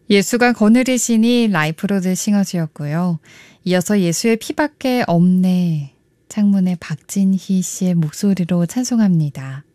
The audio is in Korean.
예수가 거느리시니 라이프로드 싱어즈였고요. 이어서 예수의 피밖에 없네. 창문의 박진희 씨의 목소리로 찬송합니다.